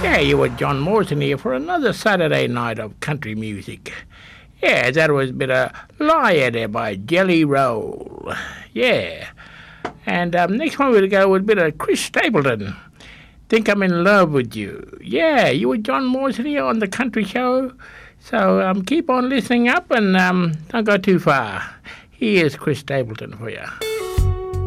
Yeah, you were John Morrison here for another Saturday night of country music. Yeah, that was a bit of Liar there by Jelly Roll. Yeah. And next one we'll go with a bit of Chris Stapleton. Think I'm in love with you. Yeah, you were John Morrison here on the country show. So keep on listening up and don't go too far. Here's Chris Stapleton for you.